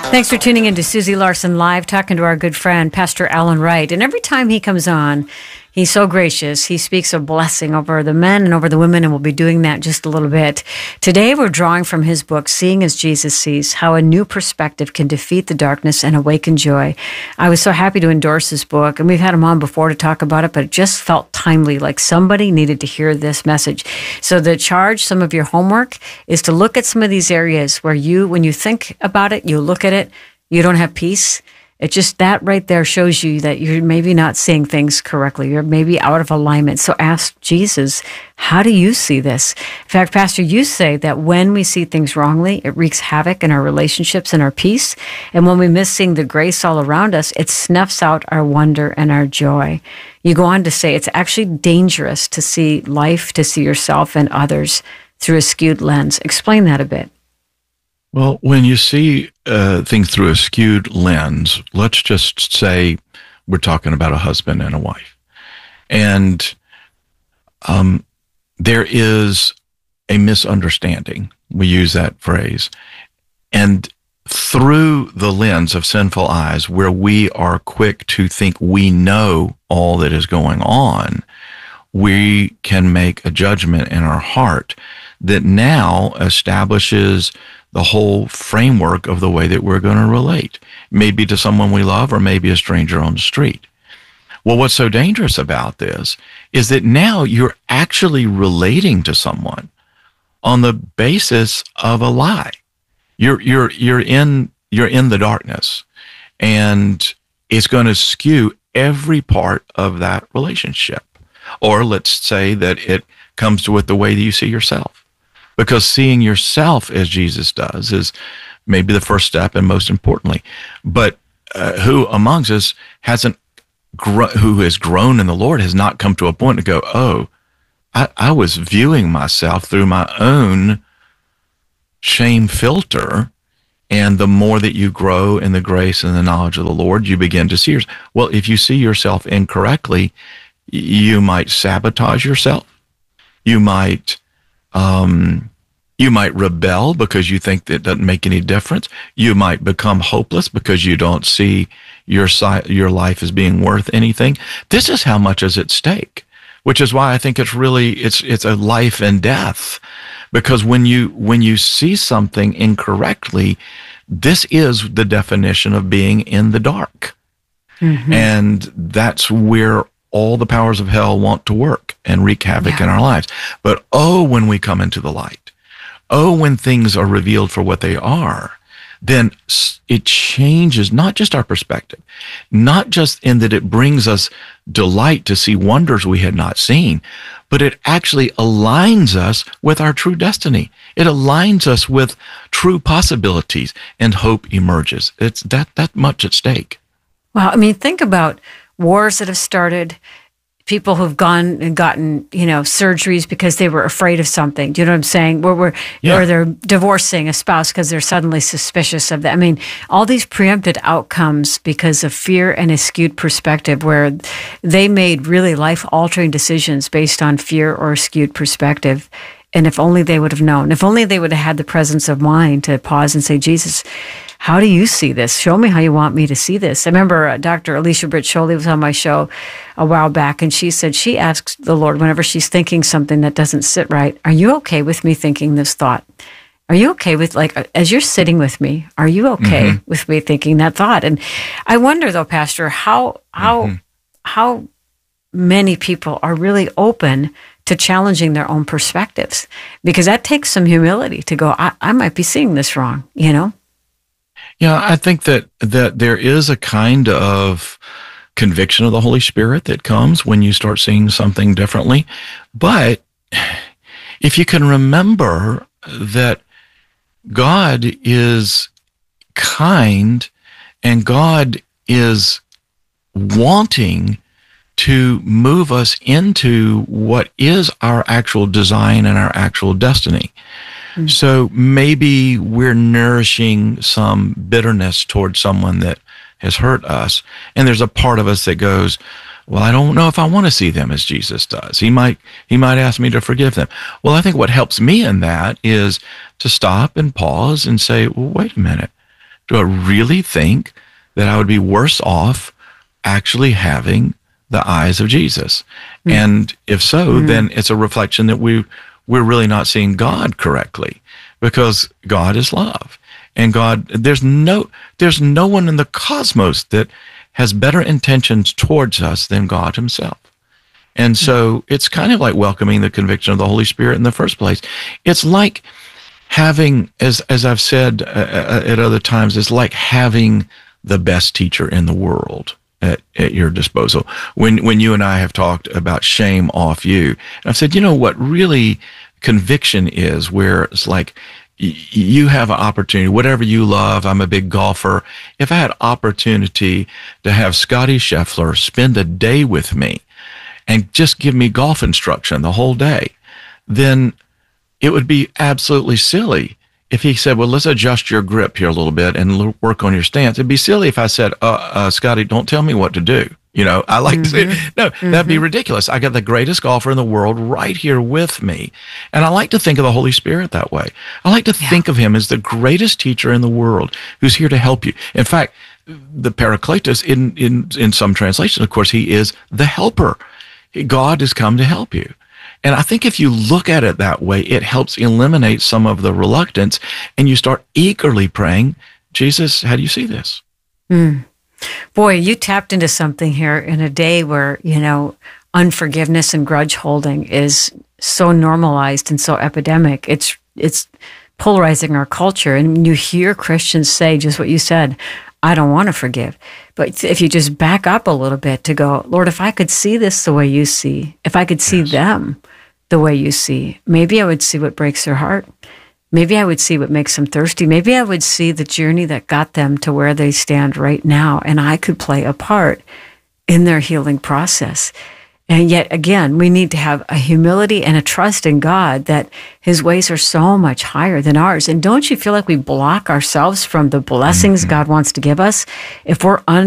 Thanks for tuning in to Susie Larson Live, talking to our good friend, Pastor Alan Wright. And every time he comes on, he's so gracious. He speaks a blessing over the men and over the women, and we'll be doing that just a little bit. Today, we're drawing from his book, Seeing as Jesus Sees, How a New Perspective Can Defeat the Darkness and Awaken Joy. I was so happy to endorse this book, and we've had him on before to talk about it, but it just felt timely, like somebody needed to hear this message. So the charge, some of your homework, is to look at some of these areas where when you think about it, you look at it, you don't have peace. It just, that right there shows you that you're maybe not seeing things correctly. You're maybe out of alignment. So ask Jesus, how do you see this? In fact, Pastor, you say that when we see things wrongly, it wreaks havoc in our relationships and our peace. And when we miss seeing the grace all around us, it snuffs out our wonder and our joy. You go on to say it's actually dangerous to see life, to see yourself and others through a skewed lens. Explain that a bit. Well, when you see things through a skewed lens, let's just say we're talking about a husband and a wife. And there is a misunderstanding. We use that phrase. And through the lens of sinful eyes, where we are quick to think we know all that is going on, we can make a judgment in our heart that now establishes the whole framework of the way that we're going to relate, maybe to someone we love or maybe a stranger on the street. Well, what's so dangerous about this is that now you're actually relating to someone on the basis of a lie. You're in the darkness, and it's going to skew every part of that relationship. Or let's say that it comes with the way that you see yourself. Because seeing yourself as Jesus does is maybe the first step and most importantly. But who amongst us who has grown in the Lord has not come to a point to go, oh, I was viewing myself through my own shame filter. And the more that you grow in the grace and the knowledge of the Lord, you begin to see yourself. Well, if you see yourself incorrectly, you might sabotage yourself. You might rebel because you think that it doesn't make any difference. You might become hopeless because you don't see your life as being worth anything. This is how much is at stake, which is why I think it's a life and death. Because when you see something incorrectly, this is the definition of being in the dark. Mm-hmm. And that's where all the powers of hell want to work and wreak havoc in our lives. But when we come into the light, when things are revealed for what they are, then it changes not just our perspective, not just in that it brings us delight to see wonders we had not seen, but it actually aligns us with our true destiny. It aligns us with true possibilities, and hope emerges. It's that much at stake. Well, I mean, think about wars that have started, people who've gone and gotten, surgeries because they were afraid of something. Do you know what I'm saying? Or they're divorcing a spouse because they're suddenly suspicious of that. I mean, all these preempted outcomes because of fear and a skewed perspective, where they made really life-altering decisions based on fear or a skewed perspective. And if only they would have known, if only they would have had the presence of mind to pause and say, Jesus, how do you see this? Show me how you want me to see this. I remember Dr. Alicia Britt Chole was on my show a while back, and she said she asks the Lord whenever she's thinking something that doesn't sit right, are you okay with me thinking this thought? Are you okay with, as you're sitting with me, are you okay with me thinking that thought? And I wonder, though, Pastor, how many people are really open to challenging their own perspectives? Because that takes some humility to go, I might be seeing this wrong, Yeah, I think that there is a kind of conviction of the Holy Spirit that comes when you start seeing something differently. But if you can remember that God is kind and God is wanting to move us into what is our actual design and our actual destiny. Mm-hmm. So maybe we're nourishing some bitterness towards someone that has hurt us, and there's a part of us that goes, well, I don't know if I want to see them as Jesus does. He might ask me to forgive them. Well, I think what helps me in that is to stop and pause and say, well, wait a minute. Do I really think that I would be worse off actually having the eyes of Jesus? And if so, then it's a reflection that we're really not seeing God correctly, because God is love. And God, there's no one in the cosmos that has better intentions towards us than God himself. And so it's kind of like welcoming the conviction of the Holy Spirit in the first place. It's like having, as I've said at other times, it's like having the best teacher in the world at your disposal. When you and I have talked about shame off you, I've said, you know what really conviction is, where it's like, you have an opportunity, whatever you love. I'm a big golfer. If I had opportunity to have Scotty Scheffler spend a day with me and just give me golf instruction the whole day, then it would be absolutely silly if he said, well, let's adjust your grip here a little bit and work on your stance. It'd be silly if I said, Scotty, don't tell me what to do. You know, I like to say, no, that'd be ridiculous. I got the greatest golfer in the world right here with me. And I like to think of the Holy Spirit that way. I like to think of him as the greatest teacher in the world who's here to help you. In fact, the Parakletos, in some translations, of course, he is the helper. God has come to help you. And I think if you look at it that way, it helps eliminate some of the reluctance, and you start eagerly praying, Jesus, how do you see this? Boy, you tapped into something here in a day where, you know, unforgiveness and grudge holding is so normalized and so epidemic. It's polarizing our culture. And you hear Christians say just what you said, I don't want to forgive. But if you just back up a little bit to go, Lord, if I could see this the way you see, if I could see them the way you see, maybe I would see what breaks their heart. Maybe I would see what makes them thirsty. Maybe I would see the journey that got them to where they stand right now, and I could play a part in their healing process. And yet again, we need to have a humility and a trust in God that his ways are so much higher than ours. And don't you feel like we block ourselves from the blessings God wants to give us if we're